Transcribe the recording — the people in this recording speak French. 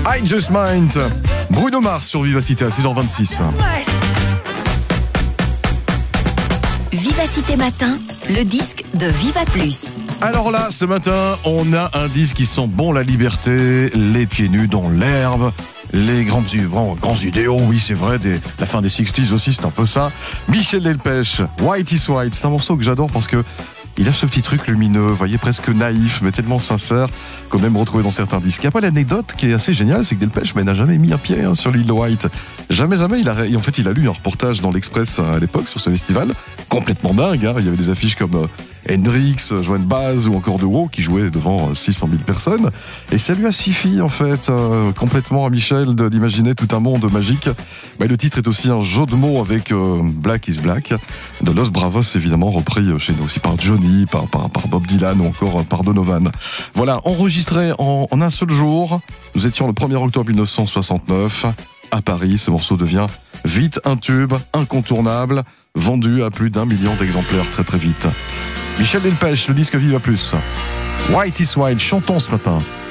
I Just Mind. Bruno Mars sur Vivacité à 6h26. Vivacité Matin, le disque de Viva Plus. Alors là, ce matin, on a un disque qui sent bon la liberté, les pieds nus dans l'herbe, les grands idéaux, oui c'est vrai, la fin des 60s aussi, c'est un peu ça. Michel Delpech, White is White, c'est un morceau que j'adore parce que il a ce petit truc lumineux, vous voyez, presque naïf, mais tellement sincère qu'on aime retrouver dans certains disques. Et après, l'anecdote qui est assez géniale, c'est que Delpech n'a jamais mis un pied sur l'île de White. Jamais. Il a lu un reportage dans l'Express à l'époque sur ce festival, complètement dingue. Il y avait des affiches comme Hendrix, Joan Baez ou encore The Who qui jouaient devant 600 000 personnes. Et ça lui a suffi, en fait, complètement à Michel d'imaginer tout un monde magique. Le titre est aussi un jeu de mots avec Black is Black, de Los Bravos, évidemment, repris chez nous aussi par Johnny, par Bob Dylan ou encore par Donovan. Voilà, enregistré en un seul jour. Nous étions le 1er octobre 1969 à Paris. Ce morceau devient vite un tube incontournable, vendu à plus d'1 million d'exemplaires très vite. Michel Delpech, le disque Viva Plus. White is White, chantons ce matin.